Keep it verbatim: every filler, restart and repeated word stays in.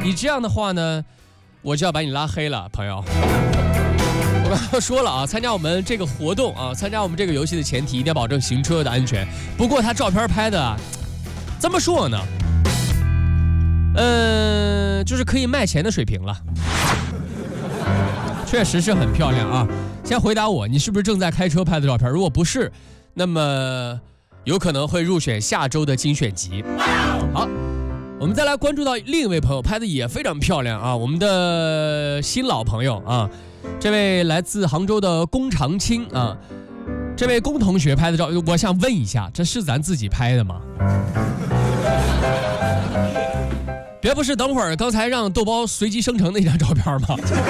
你这样的话呢，我就要把你拉黑了，朋友。我刚刚说了啊，参加我们这个活动啊，参加我们这个游戏的前提一定要保证行车的安全。不过他照片拍的，怎么说呢？呃，就是可以卖钱的水平了。确实是很漂亮啊！先回答我，你是不是正在开车拍的照片？如果不是，那么有可能会入选下周的精选集。好，我们再来关注到另一位朋友拍的也非常漂亮啊，我们的新老朋友啊，这位来自杭州的龚长青啊，这位龚同学拍的照，我想问一下，这是咱自己拍的吗？别不是等会儿刚才让豆包随机生成那张照片吗？